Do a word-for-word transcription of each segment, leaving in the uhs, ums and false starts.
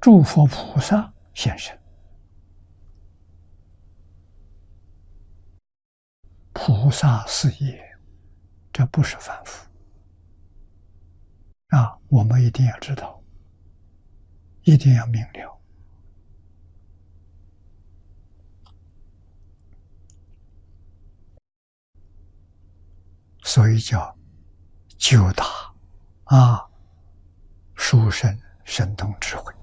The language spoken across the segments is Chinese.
诸佛菩萨现身，菩萨是也，这不是凡夫啊！我们一定要知道，一定要明了。所以叫究达啊，殊胜神通智慧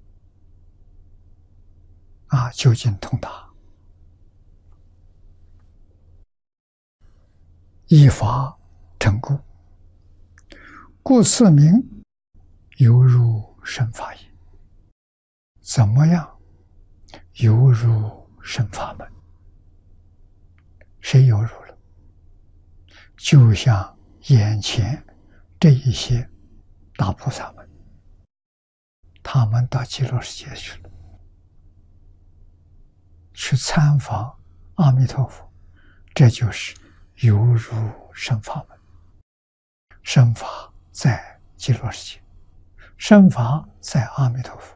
啊，究竟通达，依法成故，故此名犹如生法也。怎么样犹如生法门？谁犹如了？就像眼前这一些大菩萨们，他们到极乐世界去了，去参访阿弥陀佛，这就是犹如生法门。生法在极乐世界，生法在阿弥陀佛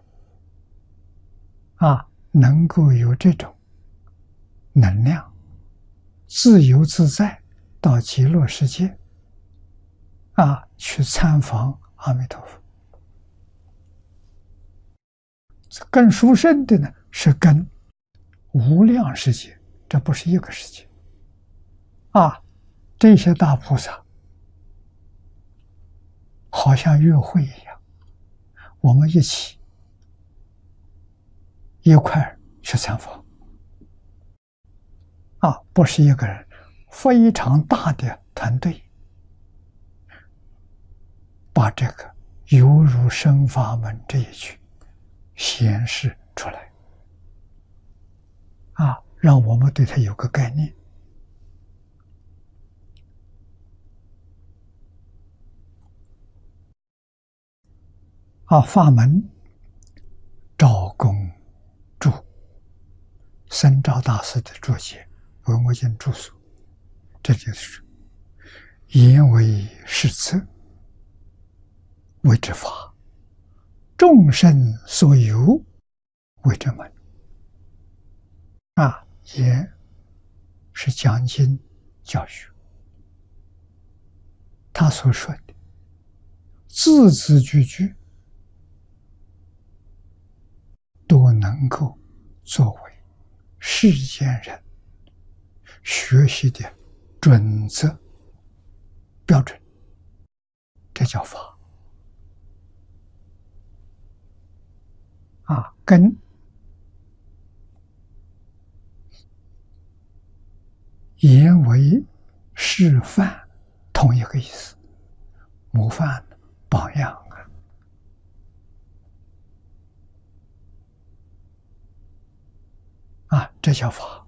啊，能够有这种能量，自由自在到极乐世界啊，去参访阿弥陀佛。更殊胜的呢，是跟无量世界，这不是一个世界啊！这些大菩萨好像约会一样，我们一起一块儿去参访啊，不是一个人，非常大的团队，把这个犹如生法门这一句显示出来啊，让我们对它有个概念啊。法门赵公注，僧肇大师的注解，文物经注疏，这就是言为是则，谓之法；众生所有，谓之门。啊，言是讲经教学，他所说的字字句句都能够作为世间人学习的准则标准，这叫法啊，跟言为示范同一个意思，模范榜样啊，啊，这叫法。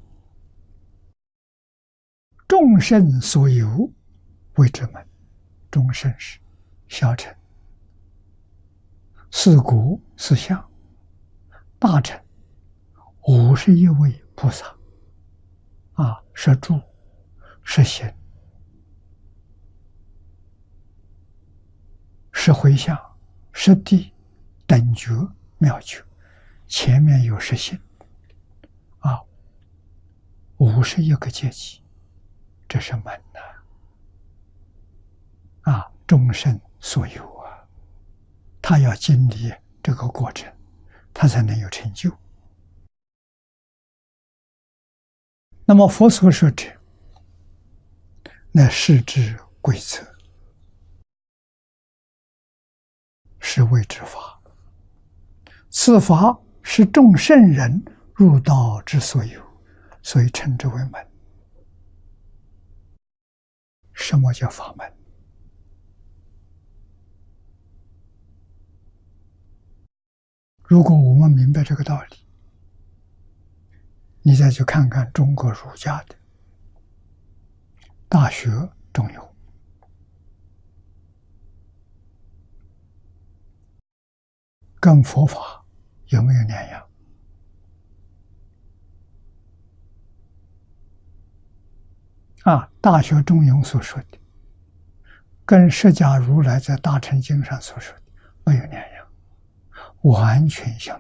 众生所有，谓之门。众生是小乘，四果四相，大乘五十一位菩萨啊，是住是行是回向是地等觉妙觉，前面有实行啊，五十一个阶级，这是门呐啊，众生所有啊，他要经历这个过程，他才能有成就。那么佛所说者，那是之规则，是谓之法。此法是众圣人入道之所有，所以称之为门。什么叫法门？如果我们明白这个道理，你再去看看中国儒家的《大学》中有跟佛法有没有两样？啊，《大学》中庸所说的，跟释迦如来在《大乘经》上所说的没有两样。 完全相